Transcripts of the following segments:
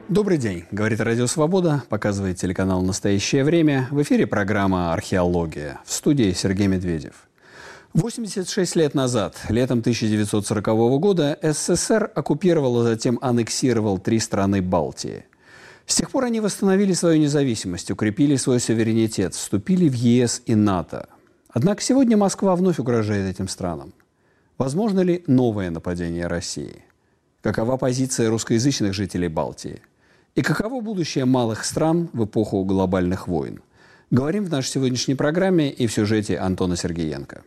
Добрый день, говорит Радио Свобода, показывает телеканал «Настоящее время». В эфире программа «Археология». В студии Сергей Медведев. 86 лет назад, летом 1940 года, СССР оккупировал, а затем аннексировал 3 страны Балтии. С тех пор они восстановили свою независимость, укрепили свой суверенитет, вступили в ЕС и НАТО. Однако сегодня Москва вновь угрожает этим странам. Возможно ли новое нападение России? Какова позиция русскоязычных жителей Балтии? И каково будущее малых стран в эпоху глобальных войн? Говорим в нашей сегодняшней программе и в сюжете Антона Сергеенко.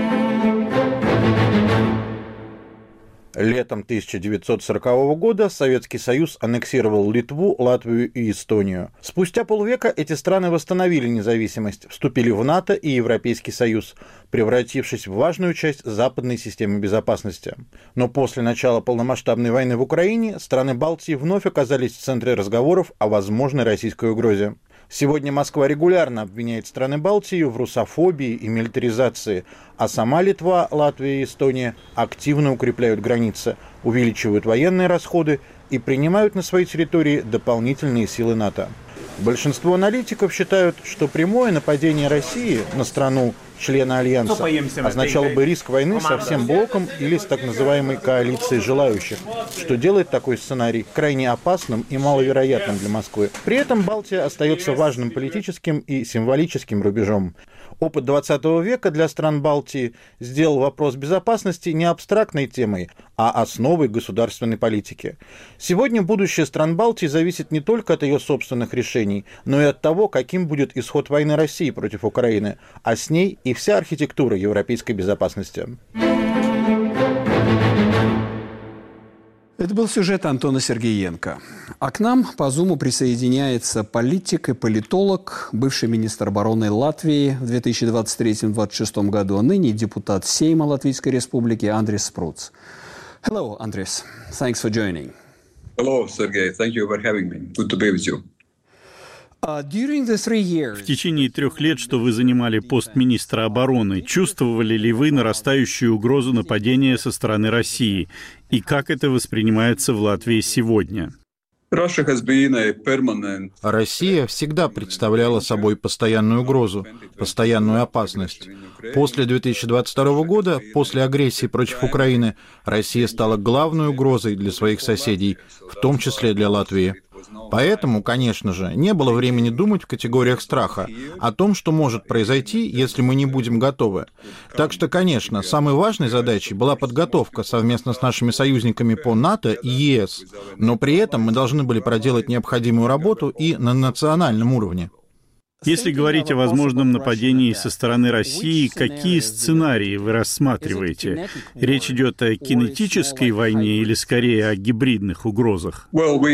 Летом 1940 года Советский Союз аннексировал Литву, Латвию и Эстонию. Спустя полвека эти страны восстановили независимость, вступили в НАТО и Европейский Союз, превратившись в важную часть западной системы безопасности. Но после начала полномасштабной войны в Украине страны Балтии вновь оказались в центре разговоров о возможной российской угрозе. Сегодня Москва регулярно обвиняет страны Балтии в русофобии и милитаризации, а сама Литва, Латвия и Эстония активно укрепляют границы, увеличивают военные расходы и принимают на своей территории дополнительные силы НАТО. Большинство аналитиков считают, что прямое нападение России на страну члена Альянса означало бы риск войны со всем блоком или с так называемой коалицией желающих, что делает такой сценарий крайне опасным и маловероятным для Москвы. При этом Балтия остается важным политическим и символическим рубежом. Опыт 20 века для стран Балтии сделал вопрос безопасности не абстрактной темой, а основой государственной политики. Сегодня будущее стран Балтии зависит не только от ее собственных решений, но и от того, каким будет исход войны России против Украины, а с ней и вся архитектура европейской безопасности. Это был сюжет Антона Сергеенко. А к нам по Зуму присоединяется политик и политолог, бывший министр обороны Латвии в 2023-2026 году, а ныне депутат Сейма Латвийской Республики Андрис Спруц. Hello, Andris. Thanks for joining. Hello, Sergey. Thank you for having me. Good to be with you. В течение 3 лет, что вы занимали пост министра обороны, чувствовали ли вы нарастающую угрозу нападения со стороны России? И как это воспринимается в Латвии сегодня? Россия всегда представляла собой постоянную угрозу, постоянную опасность. После 2022 года, после агрессии против Украины, Россия стала главной угрозой для своих соседей, в том числе для Латвии. Поэтому, конечно же, не было времени думать в категориях страха, о том, что может произойти, если мы не будем готовы. Так что, конечно, самой важной задачей была подготовка совместно с нашими союзниками по НАТО и ЕС, но при этом мы должны были проделать необходимую работу и на национальном уровне. Если говорить о возможном нападении со стороны России, какие сценарии вы рассматриваете? Речь идет о кинетической войне или скорее о гибридных угрозах?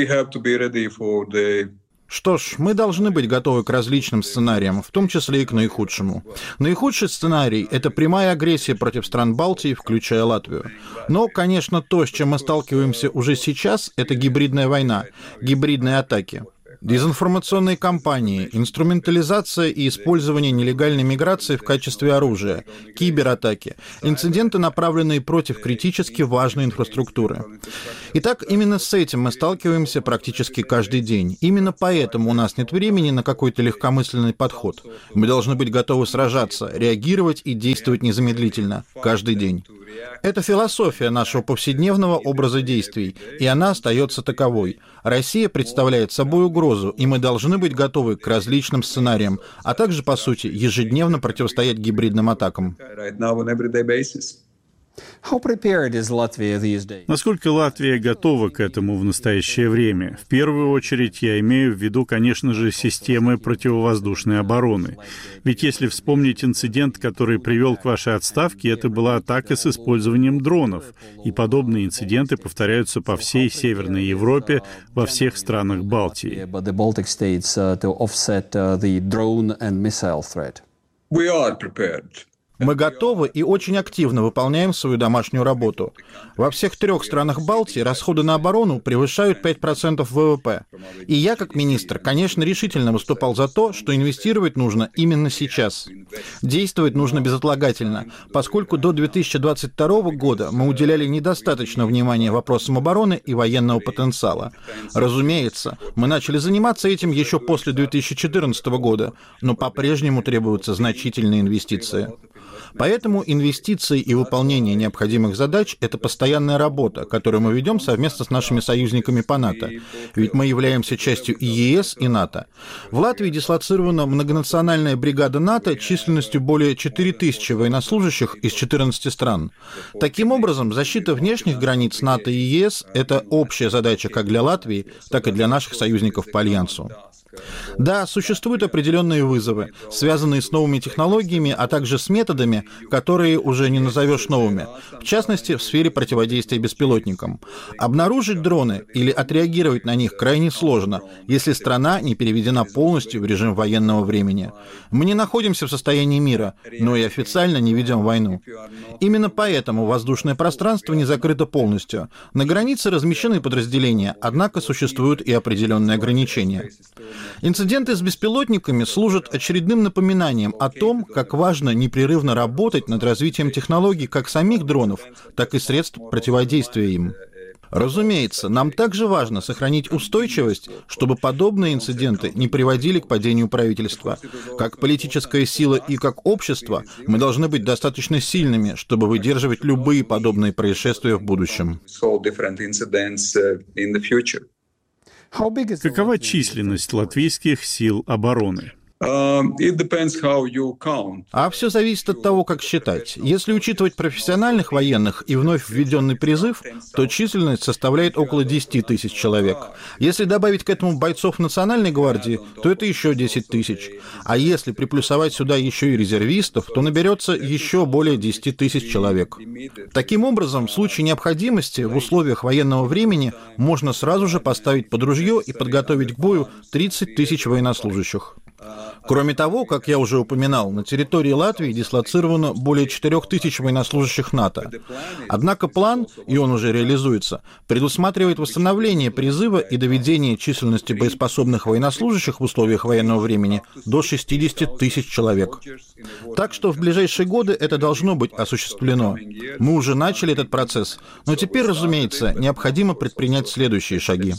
Что ж, мы должны быть готовы к различным сценариям, в том числе и к наихудшему. Наихудший сценарий – это прямая агрессия против стран Балтии, включая Латвию. Но, конечно, то, с чем мы сталкиваемся уже сейчас, это гибридная война, гибридные атаки. Дезинформационные кампании, инструментализация и использование нелегальной миграции в качестве оружия, кибератаки, инциденты, направленные против критически важной инфраструктуры. Итак, именно с этим мы сталкиваемся практически каждый день. Именно поэтому у нас нет времени на какой-то легкомысленный подход. Мы должны быть готовы сражаться, реагировать и действовать незамедлительно, каждый день. Это философия нашего повседневного образа действий, и она остается таковой. Россия представляет собой угрозу, и мы должны быть готовы к различным сценариям, а также, по сути, ежедневно противостоять гибридным атакам. Насколько Латвия готова к этому в настоящее время? В первую очередь я имею в виду, конечно же, системы противовоздушной обороны. Ведь если вспомнить инцидент, который привел к вашей отставке, это была атака с использованием дронов. И подобные инциденты повторяются по всей Северной Европе, во всех странах Балтии. We are prepared. Мы готовы и очень активно выполняем свою домашнюю работу. Во всех 3 странах Балтии расходы на оборону превышают 5% ВВП. И я, как министр, конечно, решительно выступал за то, что инвестировать нужно именно сейчас. Действовать нужно безотлагательно, поскольку до 2022 года мы уделяли недостаточно внимания вопросам обороны и военного потенциала. Разумеется, мы начали заниматься этим еще после 2014 года, но по-прежнему требуются значительные инвестиции. Поэтому инвестиции и выполнение необходимых задач – это постоянная работа, которую мы ведем совместно с нашими союзниками по НАТО. Ведь мы являемся частью и ЕС, и НАТО. В Латвии дислоцирована многонациональная бригада НАТО численностью более 4000 военнослужащих из 14 стран. Таким образом, защита внешних границ НАТО и ЕС – это общая задача как для Латвии, так и для наших союзников по Альянсу. Да, существуют определенные вызовы, связанные с новыми технологиями, а также с методами, которые уже не назовешь новыми, в частности, в сфере противодействия беспилотникам. Обнаружить дроны или отреагировать на них крайне сложно, если страна не переведена полностью в режим военного времени. Мы не находимся в состоянии мира, но и официально не ведем войну. Именно поэтому воздушное пространство не закрыто полностью. На границе размещены подразделения, однако существуют и определенные ограничения. Инциденты с беспилотниками служат очередным напоминанием о том, как важно непрерывно работать над развитием технологий как самих дронов, так и средств противодействия им. Разумеется, нам также важно сохранить устойчивость, чтобы подобные инциденты не приводили к падению правительства. Как политическая сила и как общество мы должны быть достаточно сильными, чтобы выдерживать любые подобные происшествия в будущем. Какова численность латвийских сил обороны? А все зависит от того, как считать. Если учитывать профессиональных военных и вновь введенный призыв, то численность составляет около 10 тысяч человек. Если добавить к этому бойцов Национальной гвардии, то это еще 10 тысяч. А если приплюсовать сюда еще и резервистов, то наберется еще более 10 тысяч человек. Таким образом, в случае необходимости в условиях военного времени можно сразу же поставить под ружье и подготовить к бою 30 тысяч военнослужащих. Кроме того, как я уже упоминал, на территории Латвии дислоцировано более 4000 военнослужащих НАТО. Однако план, и он уже реализуется, предусматривает восстановление призыва и доведение численности боеспособных военнослужащих в условиях военного времени до 60 тысяч человек. Так что в ближайшие годы это должно быть осуществлено. Мы уже начали этот процесс, но теперь, разумеется, необходимо предпринять следующие шаги.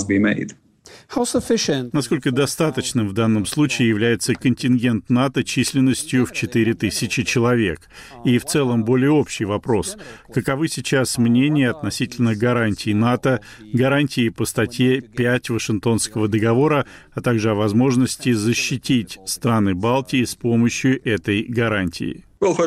Насколько достаточным в данном случае является контингент НАТО численностью в 4000 человек? И в целом более общий вопрос. Каковы сейчас мнения относительно гарантий НАТО, гарантии по статье 5 Вашингтонского договора, а также о возможности защитить страны Балтии с помощью этой гарантии?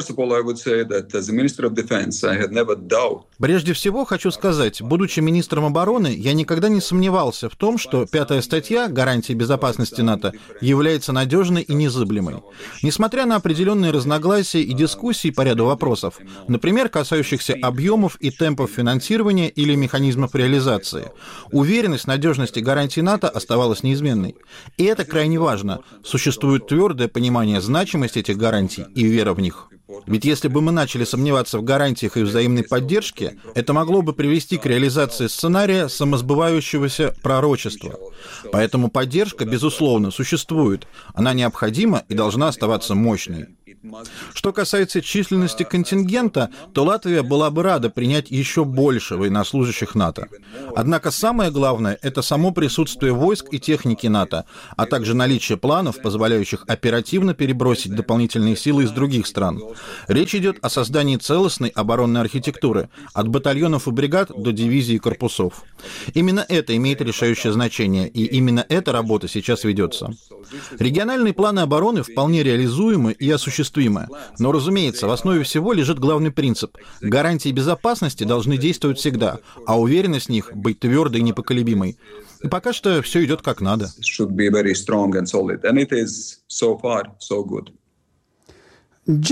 Прежде всего, хочу сказать, будучи министром обороны, я никогда не сомневался в том, что 5-я статья гарантии безопасности НАТО является надежной и незыблемой. Несмотря на определенные разногласия и дискуссии по ряду вопросов, например, касающихся объемов и темпов финансирования или механизмов реализации, уверенность в надежности гарантий НАТО оставалась неизменной. И это крайне важно. Существует твердое понимание значимости этих гарантий и вера в них. Ведь если бы мы начали сомневаться в гарантиях и взаимной поддержке, это могло бы привести к реализации сценария самосбывающегося пророчества. Поэтому поддержка, безусловно, существует. Она необходима и должна оставаться мощной. Что касается численности контингента, то Латвия была бы рада принять еще больше военнослужащих НАТО. Однако самое главное – это само присутствие войск и техники НАТО, а также наличие планов, позволяющих оперативно перебросить дополнительные силы из других стран. Речь идет о создании целостной оборонной архитектуры, от батальонов и бригад до дивизий и корпусов. Именно это имеет решающее значение, и именно эта работа сейчас ведется. Региональные планы обороны вполне реализуемы и осуществимы. Но, разумеется, в основе всего лежит главный принцип. Гарантии безопасности должны действовать всегда, а уверенность в них быть твердой и непоколебимой. И пока что все идет как надо. В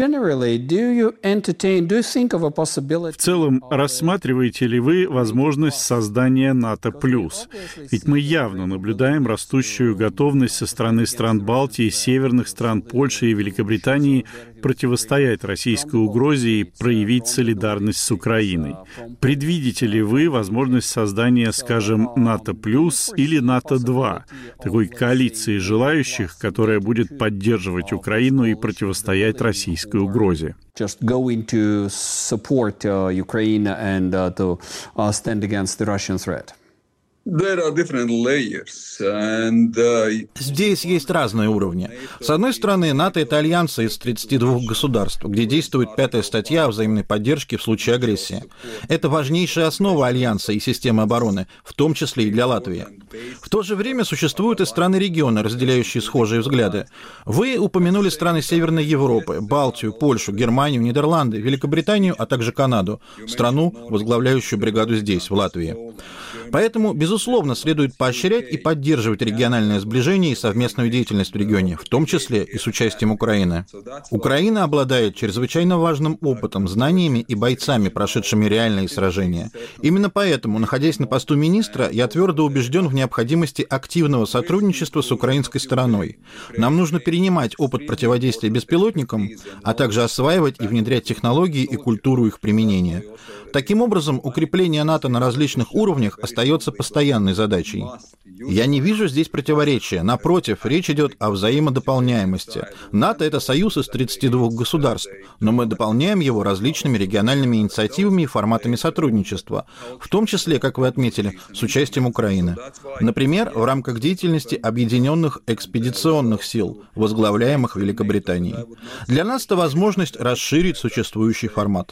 целом, рассматриваете ли вы возможность создания НАТО+? Ведь мы явно наблюдаем растущую готовность со стороны стран Балтии, северных стран Польши и Великобритании противостоять российской угрозе и проявить солидарность с Украиной. Предвидите ли вы возможность создания, скажем, НАТО+, или НАТО-2, такой коалиции желающих, которая будет поддерживать Украину и противостоять российской угрозе? Just going to support Ukraine and to stand against the Russian threat. There are different layers, and Здесь есть разные уровни. С одной стороны, НАТО — это альянс из 32 государств, где действует 5-я статья о взаимной поддержке в случае агрессии. Это важнейшая основа альянса и системы обороны, в том числе и для Латвии. В то же время существуют и страны региона, разделяющие схожие взгляды. Вы упомянули страны Северной Европы, Балтию, Польшу, Германию, Нидерланды, Великобританию, а также Канаду, страну, возглавляющую бригаду здесь, в Латвии. Поэтому, безусловно, следует поощрять и поддерживать региональное сближение и совместную деятельность в регионе, в том числе и с участием Украины. Украина обладает чрезвычайно важным опытом, знаниями и бойцами, прошедшими реальные сражения. Именно поэтому, находясь на посту министра, я твердо убежден в необходимости активного сотрудничества с украинской стороной. Нам нужно перенимать опыт противодействия беспилотникам, а также осваивать и внедрять технологии и культуру их применения. Таким образом, укрепление НАТО на различных уровнях остается постоянной задачей. Я не вижу здесь противоречия. Напротив, речь идет о взаимодополняемости. НАТО — это союз из 32 государств, но мы дополняем его различными региональными инициативами и форматами сотрудничества, в том числе, как вы отметили, с участием Украины. Например, в рамках деятельности объединенных экспедиционных сил, возглавляемых Великобританией. Для нас это возможность расширить существующий формат.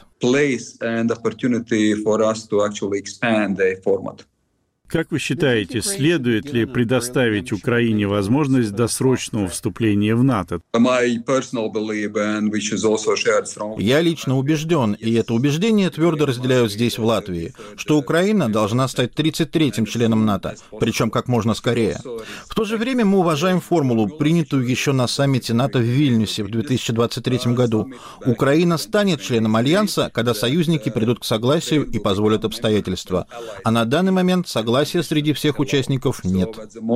Как вы считаете, следует ли предоставить Украине возможность досрочного вступления в НАТО? Я лично убежден, и это убеждение твердо разделяют здесь, в Латвии, что Украина должна стать 33-м членом НАТО, причем как можно скорее. В то же время мы уважаем формулу, принятую еще на саммите НАТО в Вильнюсе в 2023 году. Украина станет членом Альянса, когда союзники придут к согласию и позволят обстоятельства. А на данный момент согласия среди всех участников нет.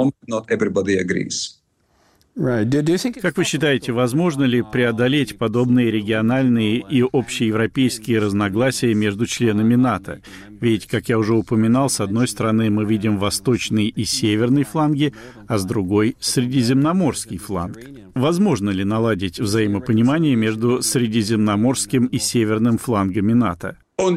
Как вы считаете, возможно ли преодолеть подобные региональные и общеевропейские разногласия между членами НАТО? Ведь, как я уже упоминал, с одной стороны мы видим восточный и северный фланги, а с другой — средиземноморский фланг. Возможно ли наладить взаимопонимание между средиземноморским и северным флангами НАТО? В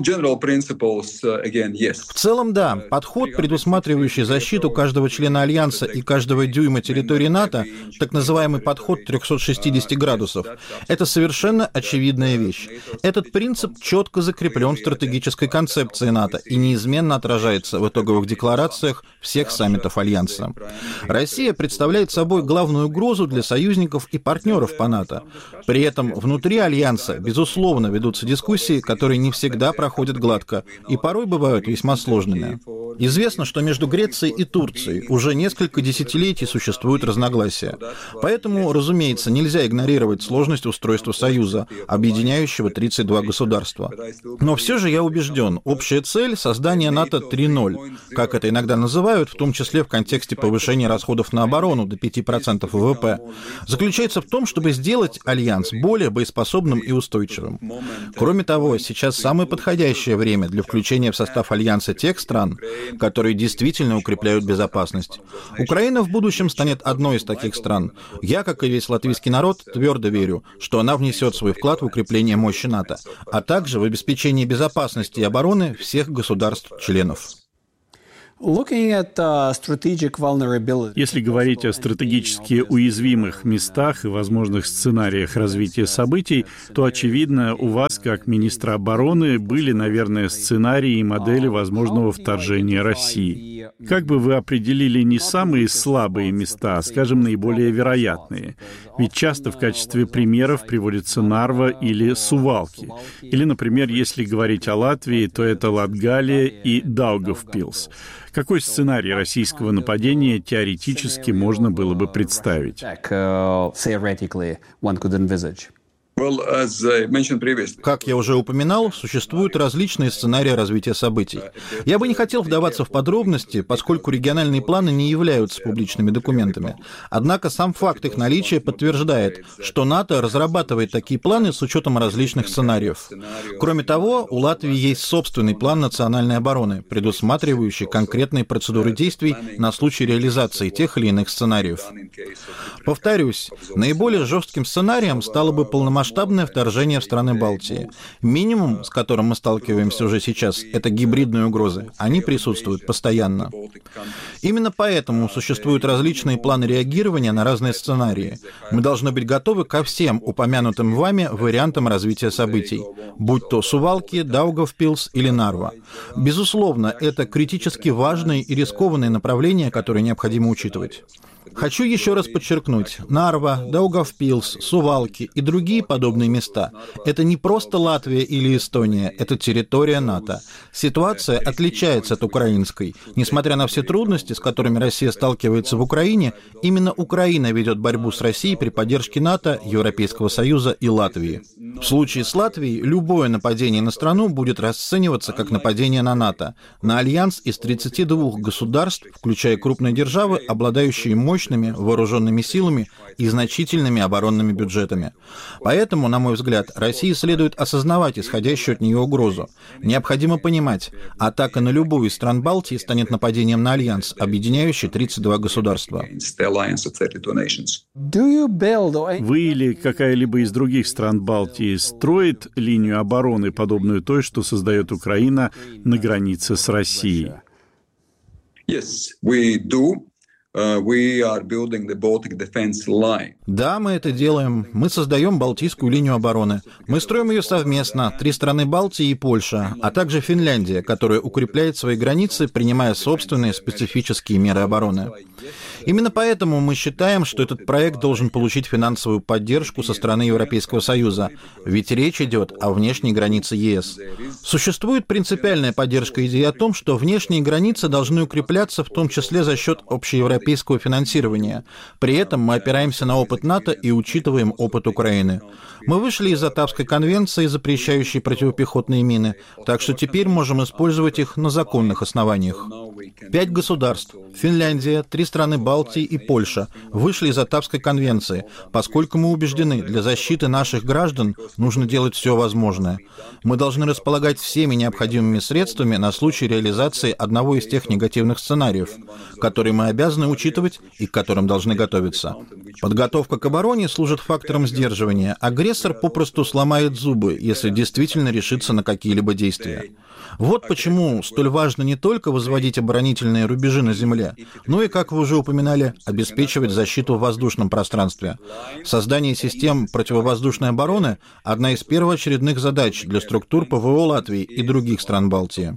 целом, да. Подход, предусматривающий защиту каждого члена Альянса и каждого дюйма территории НАТО, так называемый подход 360 градусов, это совершенно очевидная вещь. Этот принцип четко закреплен в стратегической концепции НАТО и неизменно отражается в итоговых декларациях всех саммитов Альянса. Россия представляет собой главную угрозу для союзников и партнеров по НАТО. При этом внутри Альянса, безусловно, ведутся дискуссии, которые не всегда проходят гладко и порой бывают весьма сложными. Известно, что между Грецией и Турцией уже несколько десятилетий существуют разногласия. Поэтому, разумеется, нельзя игнорировать сложность устройства Союза, объединяющего 32 государства. Но все же я убежден, общая цель — создание НАТО 3.0, как это иногда называют, в том числе в контексте повышения расходов на оборону до 5% ВВП, заключается в том, чтобы сделать Альянс более боеспособным и устойчивым. Кроме того, сейчас самое подходящее время для включения в состав Альянса тех стран, которые действительно укрепляют безопасность. Украина в будущем станет одной из таких стран. Я, как и весь латвийский народ, твердо верю, что она внесет свой вклад в укрепление мощи НАТО, а также в обеспечение безопасности и обороны всех государств-членов. Если говорить о стратегически уязвимых местах и возможных сценариях развития событий, то, очевидно, у вас, как министра обороны, были, наверное, сценарии и модели возможного вторжения России. Как бы вы определили не самые слабые места, а, скажем, наиболее вероятные? Ведь часто в качестве примеров приводятся Нарва или Сувалки. Или, например, если говорить о Латвии, то это Латгалия и Даугавпилс. Какой сценарий российского нападения теоретически можно было бы представить? Как я уже упоминал, существуют различные сценарии развития событий. Я бы не хотел вдаваться в подробности, поскольку региональные планы не являются публичными документами. Однако сам факт их наличия подтверждает, что НАТО разрабатывает такие планы с учетом различных сценариев. Кроме того, у Латвии есть собственный план национальной обороны, предусматривающий конкретные процедуры действий на случай реализации тех или иных сценариев. Повторюсь, наиболее жестким сценарием стало бы полномасштабное вторжение в страны Балтии. Минимум, с которым мы сталкиваемся уже сейчас, это гибридные угрозы. Они присутствуют постоянно. Именно поэтому существуют различные планы реагирования на разные сценарии. Мы должны быть готовы ко всем упомянутым вами вариантам развития событий, будь то Сувалки, Даугавпилс или Нарва. Безусловно, это критически важные и рискованные направления, которые необходимо учитывать. Хочу еще раз подчеркнуть, Нарва, Даугавпилс, Сувалки и другие подобные места – это не просто Латвия или Эстония, это территория НАТО. Ситуация отличается от украинской. Несмотря на все трудности, с которыми Россия сталкивается в Украине, именно Украина ведет борьбу с Россией при поддержке НАТО, Европейского Союза и Латвии. В случае с Латвией любое нападение на страну будет расцениваться как нападение на НАТО, на альянс из 32 государств, включая крупные державы, обладающие мощными вооруженными силами и значительными оборонными бюджетами. Поэтому, на мой взгляд, России следует осознавать исходящую от нее угрозу. Необходимо понимать, атака на любую из стран Балтии станет нападением на альянс, объединяющий 32 государства. Вы или какая-либо из других стран Балтии строит линию обороны, подобную той, что создает Украина на границе с Россией? Yes, we do. We are building the Baltic Defense Line. Да, мы это делаем. Мы создаем Балтийскую линию обороны. Мы строим ее совместно, 3 страны Балтии и Польша, а также Финляндия, которая укрепляет свои границы, принимая собственные специфические меры обороны. Именно поэтому мы считаем, что этот проект должен получить финансовую поддержку со стороны Европейского Союза, ведь речь идет о внешней границе ЕС. Существует принципиальная поддержка идеи о том, что внешние границы должны укрепляться в том числе за счет общеевропейского финансирования. При этом мы опираемся на опыт НАТО и учитываем опыт Украины. Мы вышли из Оттавской конвенции, запрещающей противопехотные мины, так что теперь можем использовать их на законных основаниях. 5 государств – Финляндия, 3 страны Балтии и Польша – вышли из Оттавской конвенции, поскольку мы убеждены, для защиты наших граждан нужно делать все возможное. Мы должны располагать всеми необходимыми средствами на случай реализации одного из тех негативных сценариев, которые мы обязаны учитывать и к которым должны готовиться. Подготовка к обороне служит фактором сдерживания. Агрессор попросту сломает зубы, если действительно решится на какие-либо действия. Вот почему столь важно не только возводить оборонительные рубежи на земле, но и, как вы уже упоминали, обеспечивать защиту в воздушном пространстве. Создание систем противовоздушной обороны – одна из первоочередных задач для структур ПВО Латвии и других стран Балтии.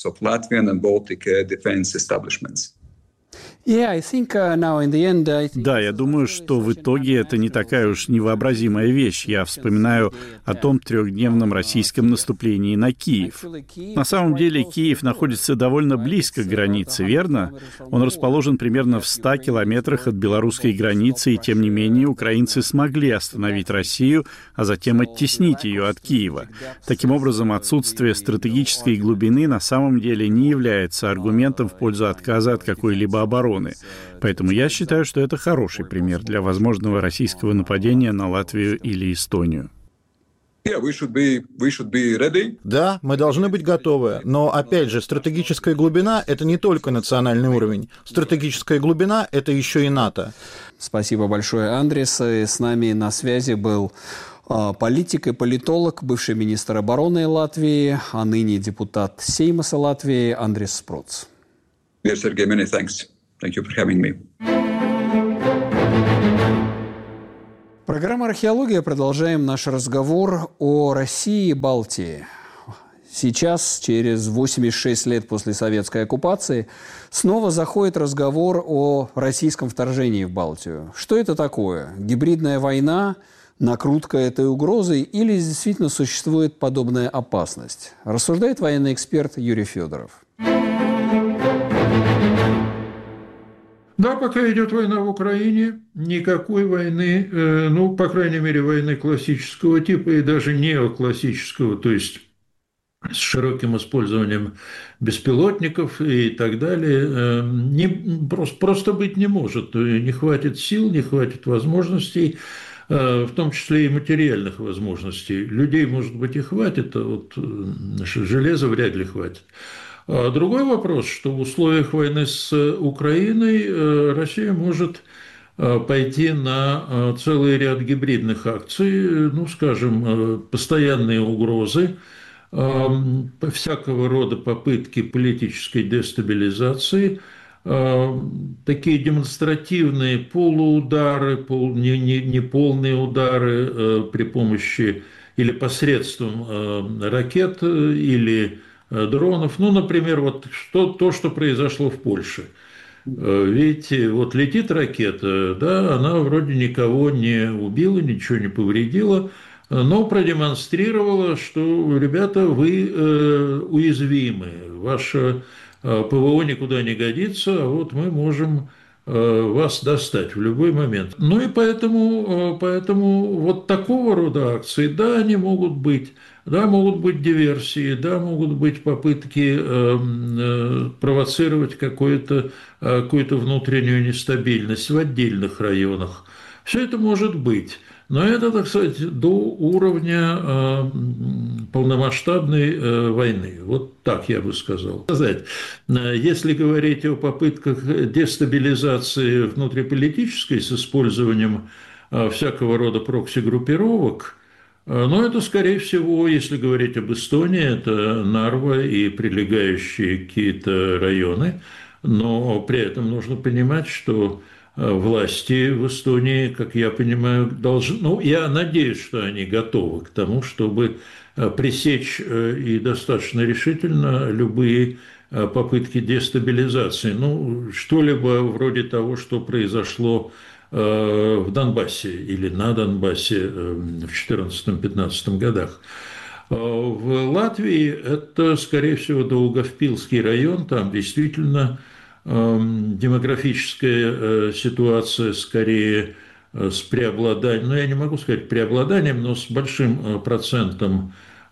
Да, я думаю, что в итоге это не такая уж невообразимая вещь. Я вспоминаю о том 3-дневном российском наступлении на Киев. На самом деле Киев находится довольно близко к границе, верно? Он расположен примерно в 100 километрах от белорусской границы, и тем не менее украинцы смогли остановить Россию, а затем оттеснить ее от Киева. Таким образом, отсутствие стратегической глубины на самом деле не является аргументом в пользу отказа от какой-либо обороны. Поэтому я считаю, что это хороший пример для возможного российского нападения на Латвию или Эстонию. Да, мы должны быть готовы. Но, опять же, стратегическая глубина — это не только национальный уровень. Стратегическая глубина — это еще и НАТО. Спасибо большое, Андрис. И с нами на связи был политик и политолог, бывший министр обороны Латвии, а ныне депутат Сеймаса Латвии Андрис Спроц. Dear Sergey, many thanks. Thank you for having me. Программа «Археология». Продолжаем наш разговор о России и Балтии. Сейчас, через 86 лет после советской оккупации, снова заходит разговор о российском вторжении в Балтию. Что это такое? Гибридная война, накрутка этой угрозы или действительно существует подобная опасность? Рассуждает военный эксперт Юрий Федоров. Да, пока идет война в Украине, никакой войны, ну, по крайней мере, войны классического типа и даже неоклассического, то есть с широким использованием беспилотников и так далее, просто быть не может. Не хватит сил, не хватит возможностей, в том числе и материальных возможностей. Людей, может быть, и хватит, а вот железа вряд ли хватит. А другой вопрос, что в условиях войны с Украиной Россия может пойти на целый ряд гибридных акций, ну, скажем, постоянные угрозы, всякого рода попытки политической дестабилизации, такие демонстративные полуудары, неполные удары при помощи или посредством ракет или дронов. Ну, например, вот то, что произошло в Польше. Ведь вот летит ракета, да, она вроде никого не убила, ничего не повредила, но продемонстрировала, что, ребята, вы уязвимы, ваше ПВО никуда не годится, а вот мы можем вас достать в любой момент. Ну и поэтому вот такого рода акции, да, они могут быть. Да, могут быть диверсии, да, могут быть попытки провоцировать какую-то внутреннюю нестабильность в отдельных районах. Все это может быть. Но это, так сказать, до уровня полномасштабной войны. Вот так я бы сказал. Если говорить о попытках дестабилизации внутриполитической с использованием всякого рода прокси-группировок, но это, скорее всего, если говорить об Эстонии, это Нарва и прилегающие какие-то районы. Но при этом нужно понимать, что власти в Эстонии, как я понимаю, должны... Ну, я надеюсь, что они готовы к тому, чтобы пресечь и достаточно решительно любые попытки дестабилизации. Ну, что-либо вроде того, что произошло в Донбассе или на Донбассе в 2014-2015 годах. В Латвии это, скорее всего, Даугавпилский район, там действительно демографическая ситуация скорее с преобладанием, ну, я не могу сказать преобладанием, но с большим процентом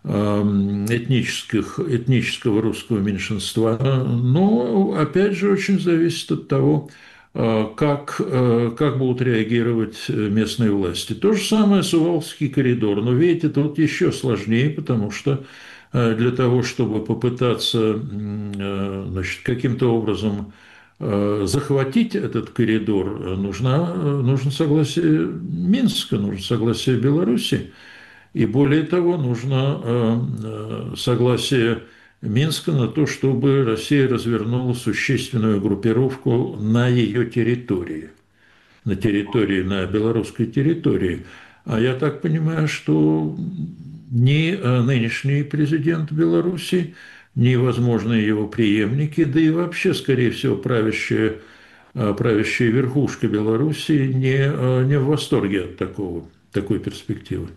этнического русского меньшинства. Но, опять же, очень зависит от того, как будут реагировать местные власти. То же самое Сувалский коридор. Но, видите, тут еще сложнее, потому что для того, чтобы попытаться, значит, каким-то образом захватить этот коридор, нужно согласие Минска, нужно согласие Беларуси. И более того, нужно согласие Минска на то, чтобы Россия развернула существенную группировку на ее территории, на белорусской территории. А я так понимаю, что ни нынешний президент Беларуси, ни возможные его преемники, да и вообще, скорее всего, правящая верхушка Беларуси не в восторге от такой перспективы.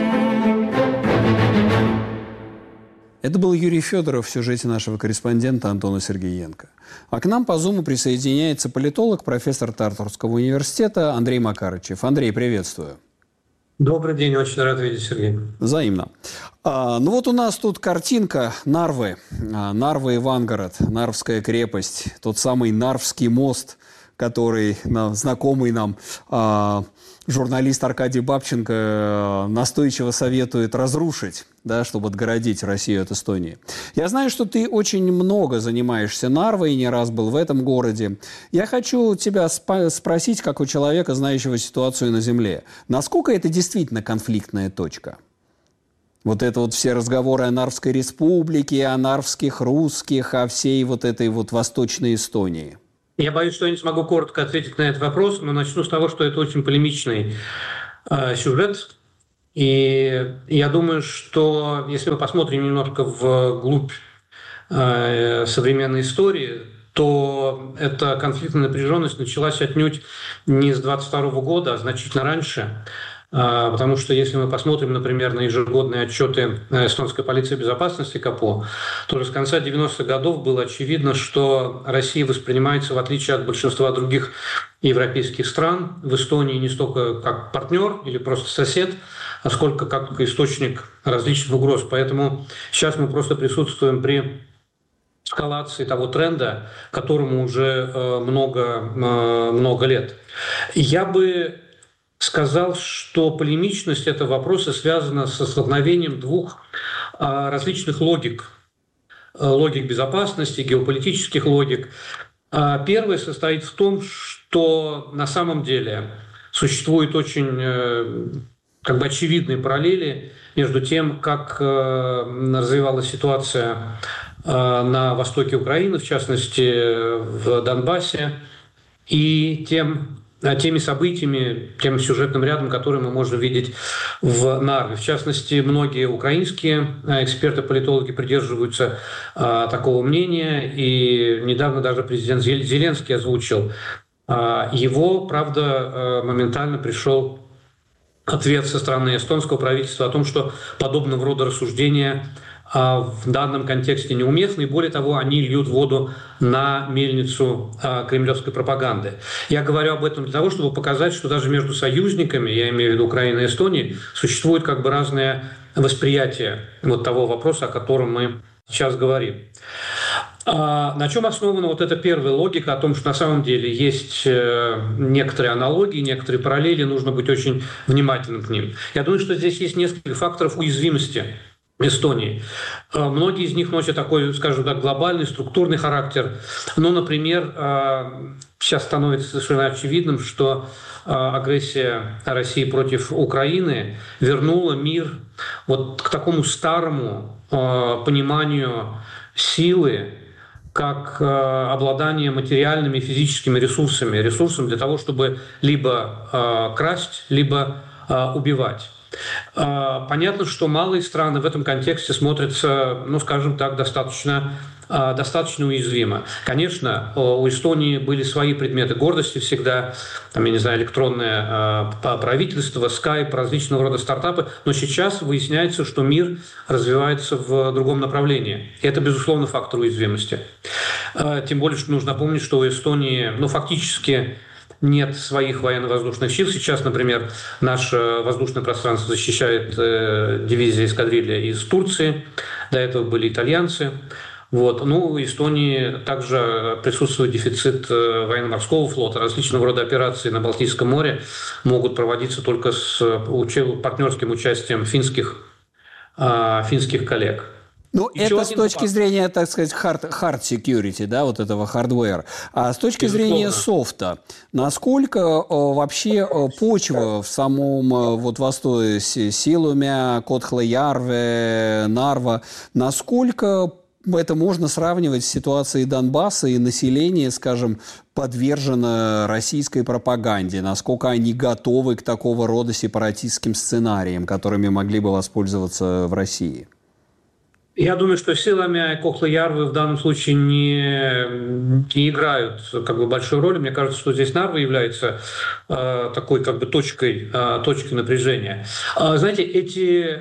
Это был Юрий Федоров в сюжете нашего корреспондента Антона Сергеенко. А к нам по Зуму присоединяется политолог, профессор Тартурского университета Андрей Макарычев. Андрей, приветствую. Добрый день, очень рад видеть, Сергей. Взаимно. Ну вот у нас тут картинка Нарвы. Нарва и Вангород, Нарвская крепость, тот самый Нарвский мост, который знакомый нам журналист Аркадий Бабченко настойчиво советует разрушить, да, чтобы отгородить Россию от Эстонии. Я знаю, что ты очень много занимаешься Нарвой, и не раз был в этом городе. Я хочу тебя спросить, как у человека, знающего ситуацию на земле, насколько это действительно конфликтная точка? Вот это вот все разговоры о Нарвской республике, о нарвских русских, о всей вот этой вот Восточной Эстонии. Я боюсь, что я не смогу коротко ответить на этот вопрос, но начну с того, что это очень полемичный сюжет. И я думаю, что если мы посмотрим немножко вглубь современной истории, то эта конфликтная напряженность началась отнюдь не с 22 года, а значительно раньше. Потому что если мы посмотрим, например, на ежегодные отчеты эстонской полиции безопасности КАПО, то уже с конца 90-х годов было очевидно, что Россия воспринимается, в отличие от большинства других европейских стран, в Эстонии не столько как партнер или просто сосед, а сколько как источник различных угроз. Поэтому сейчас мы просто присутствуем при эскалации того тренда, которому уже много лет. Я бы сказал, что полемичность этого вопроса связана со столкновением двух различных логик безопасности, геополитических логик. Первая состоит в том, что на самом деле существуют очень очевидные параллели между тем, как развивалась ситуация на востоке Украины, в частности в Донбассе, и теми событиями, тем сюжетным рядом, которые мы можем видеть в Нарве. В частности, многие украинские эксперты, политологи придерживаются такого мнения, и недавно даже президент Зеленский озвучил его. Правда, моментально пришел ответ со стороны эстонского правительства о том, что подобного рода рассуждения в данном контексте неуместны, и более того, они льют воду на мельницу кремлевской пропаганды. Я говорю об этом для того, чтобы показать, что даже между союзниками, я имею в виду Украины и Эстонии, существует разное восприятие того вопроса, о котором мы сейчас говорим. На чем основана эта первая логика о том, что на самом деле есть некоторые аналогии, некоторые параллели, нужно быть очень внимательным к ним. Я думаю, что здесь есть несколько факторов уязвимости Эстонии. Многие из них носят такой, скажем так, глобальный, структурный характер. Например, сейчас становится совершенно очевидным, что агрессия России против Украины вернула мир к такому старому пониманию силы, как обладание материальными и физическими ресурсами для того, чтобы либо красть, либо убивать. Понятно, что малые страны в этом контексте смотрятся, скажем так, достаточно уязвимо. Конечно, у Эстонии были свои предметы гордости всегда, электронное правительство, скайп, различного рода стартапы, но сейчас выясняется, что мир развивается в другом направлении. И это, безусловно, фактор уязвимости. Тем более, что нужно помнить, что у Эстонии, фактически нет своих военно-воздушных сил. Сейчас, например, наше воздушное пространство защищает дивизия эскадрилья из Турции. До этого были итальянцы. В Эстонии также присутствует дефицит военно-морского флота. Различного рода операции на Балтийском море могут проводиться только с партнерским участием финских коллег. Это с точки зрения, так сказать, hard security, да, этого hardware. А с точки зрения софта, насколько вообще почва в самом Востоке, Силумя, Котхлеярве, Нарва, насколько это можно сравнивать с ситуацией Донбасса, и население, скажем, подвержено российской пропаганде? Насколько они готовы к такого рода сепаратистским сценариям, которыми могли бы воспользоваться в России? Я думаю, что Силумя и Котхлеярве в данном случае не играют большой роли. Мне кажется, что здесь Нарва является такой точкой напряжения. Знаете, эти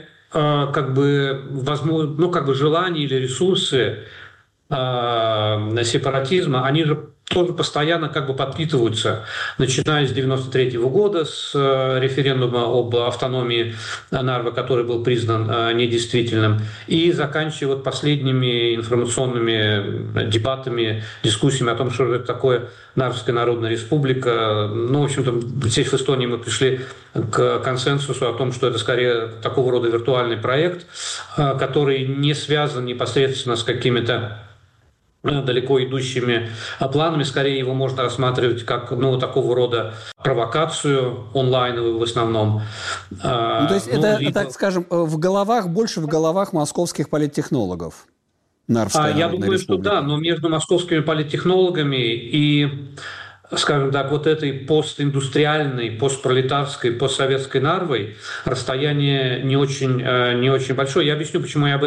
желания или ресурсы сепаратизма, они же тоже постоянно подпитываются, начиная с 1993 года, с референдума об автономии Нарвы, который был признан недействительным, и заканчивая последними информационными дебатами, дискуссиями о том, что это такое Нарвская Народная Республика. В общем-то, здесь в Эстонии мы пришли к консенсусу о том, что это скорее такого рода виртуальный проект, который не связан непосредственно с какими-то далеко идущими планами. Скорее его можно рассматривать как такого рода провокацию онлайновую в основном. То есть это, так скажем, больше в головах московских политтехнологов. Я думаю, что да, но между московскими политтехнологами и, скажем так, этой постиндустриальной, постпролетарской, постсоветской Нарвой расстояние не очень большое. Я объясню, почему я об этом